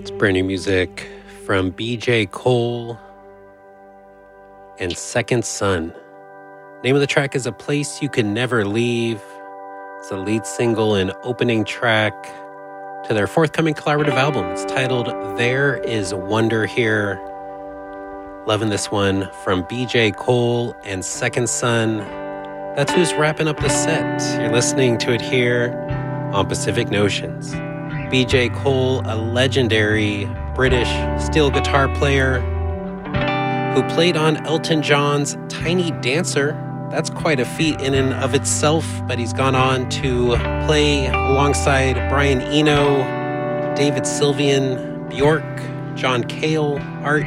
Brand new music from BJ Cole and Second Son. Name of the track is A Place You Could Never Leave. It's the lead single and opening track to their forthcoming collaborative album. It's titled There Is Wonder Here. Loving this one from BJ Cole and Second Son. That's who's wrapping up the set. You're listening to it here on Pacific Notions. BJ Cole, a legendary British steel guitar player who played on Elton John's Tiny Dancer. That's quite a feat in and of itself, but he's gone on to play alongside Brian Eno, David Sylvian, Bjork, John Cale,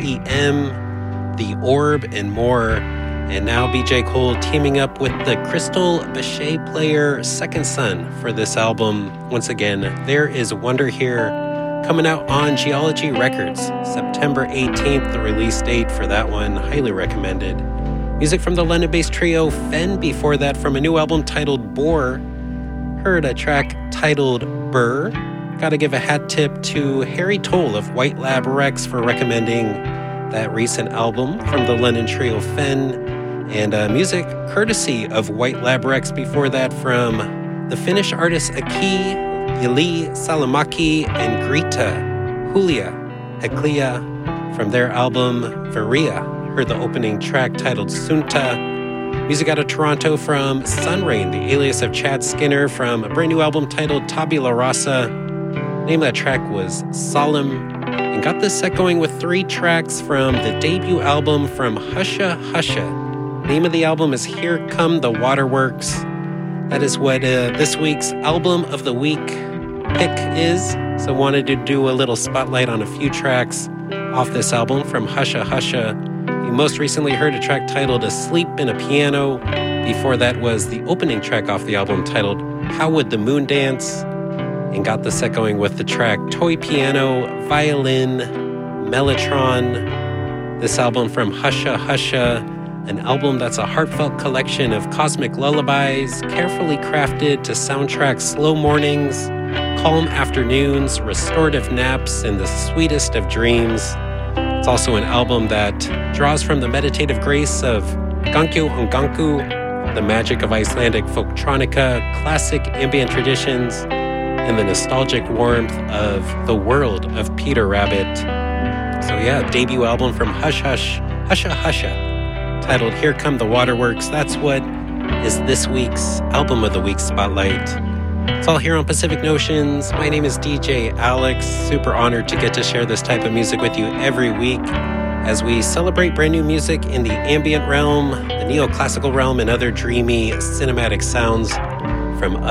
R.E.M., The Orb, and more. And now BJ Cole teaming up with the Crystal Bechet player Second Son for this album. Once again, There Is Wonder Here, coming out on Geology Records, September 18th, the release date for that one. Highly recommended. Music from the London-based trio Fen before that from a new album titled Bore. Heard a track titled Burr. Gotta give a hat tip to Harry Toll of White Lab Rex for recommending that recent album from the London trio Fen. And music courtesy of White Lab Rex before that from the Finnish artists Aki, Yli Salamaki, and Greta Julia Heklia from their album Varia. Heard the opening track titled Sunta. Music out of Toronto from Sunrain, the alias of Chad Skinner, from a brand new album titled Tabula Rasa. Name of that track was Solemn. And got this set going with 3 tracks from the debut album from Husha Husha. Name of the album is Here Come the Waterworks. That is what this week's Album of the Week pick is. So wanted to do a little spotlight on a few tracks off this album from Husha Husha. You most recently heard a track titled Asleep in a Piano. Before that was the opening track off the album titled How Would the Moon Dance? And got the set going with the track Toy Piano, Violin, Mellotron. This album from Husha Husha, an album that's a heartfelt collection of cosmic lullabies, carefully crafted to soundtrack slow mornings, calm afternoons, restorative naps, and the sweetest of dreams. It's also an album that draws from the meditative grace of Gankyo Onganku, the magic of Icelandic folktronica, classic ambient traditions, and the nostalgic warmth of the world of Peter Rabbit. So yeah, debut album from Husha Husha, titled Here Come the Waterworks. That's what is this week's Album of the Week Spotlight. It's all here on Pacific Notions. My name is DJ Alex. Super honored to get to share this type of music with you every week as we celebrate brand new music in the ambient realm, the neoclassical realm, and other dreamy cinematic sounds from